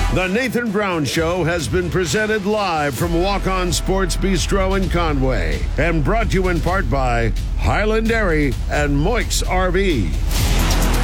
The Nathan Brown Show has been presented live from Walk-On Sports Bistro in Conway and brought to you in part by Highland Dairy and Moix RV.